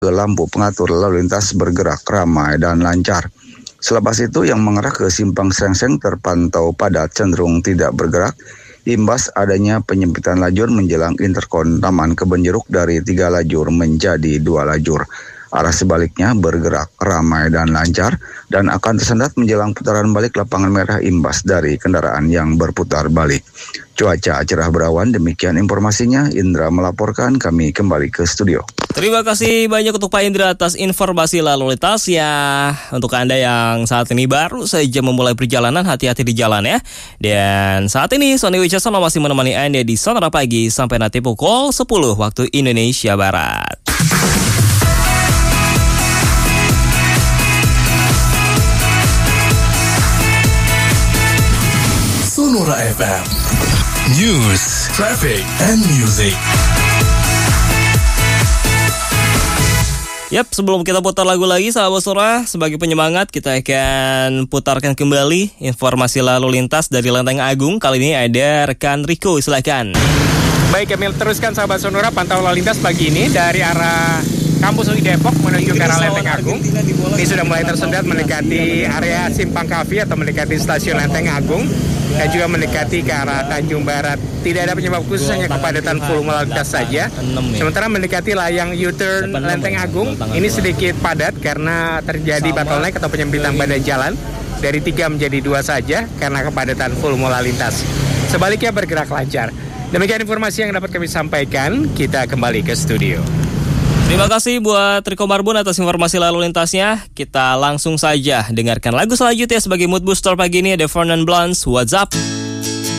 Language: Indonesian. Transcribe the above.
lampu pengatur lalu lintas bergerak ramai dan lancar. Selepas itu yang mengarah ke Simpang Sengseng terpantau padat cenderung tidak bergerak, imbas adanya penyempitan lajur menjelang interkon Taman Kebon Jeruk dari 3 lajur menjadi 2 lajur. Arah sebaliknya bergerak ramai dan lancar dan akan tersendat menjelang putaran balik lapangan merah imbas dari kendaraan yang berputar balik. Cuaca cerah berawan, demikian informasinya. Indra melaporkan, kami kembali ke studio. Terima kasih banyak untuk Pak Indra atas informasi lalu lintas ya. Untuk Anda yang saat ini baru saja memulai perjalanan, hati-hati di jalan ya. Dan saat ini Sony Wicaksono masih menemani Anda di Sonora Pagi sampai nanti pukul 10 waktu Indonesia Barat. Sonora FM News, Traffic, and Music. Yap, sebelum kita putar lagu lagi, sahabat Sonora, sebagai penyemangat kita akan putarkan kembali informasi lalu lintas dari Lenteng Agung. Kali ini ada rekan Riko, silakan. Baik, kami teruskan sahabat Sonora pantau lalu lintas pagi ini dari arah Kampus UI Depok menuju ke arah Lenteng Agung. Ini sudah mulai tersendat mendekati area Simpang Kavi atau mendekati stasiun Lenteng Agung dan juga mendekati ke arah Tanjung Barat. Tidak ada penyebab khusus, hanya kepadatan volume lalu lintas saja. Sementara mendekati layang U-turn Lenteng Agung ini sedikit padat karena terjadi bottleneck atau penyempitan badan jalan dari 3 menjadi 2 saja karena kepadatan volume lalu lintas. Sebaliknya bergerak lancar. Demikian informasi yang dapat kami sampaikan. Kita kembali ke studio. Terima kasih buat Riko Marbun atas informasi lalu lintasnya. Kita langsung saja dengarkan lagu selanjutnya sebagai mood booster pagi ini, ada Vernon Blondes, What's Up.